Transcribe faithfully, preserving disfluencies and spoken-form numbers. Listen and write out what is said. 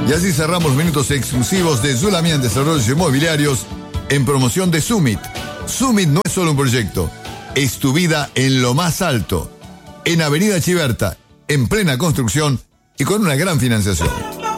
Y así cerramos minutos exclusivos de Zulamian Desarrollos Inmobiliarios en promoción de Summit. Summit no es solo un proyecto, es tu vida en lo más alto. En Avenida Chiberta, en plena construcción y con una gran financiación.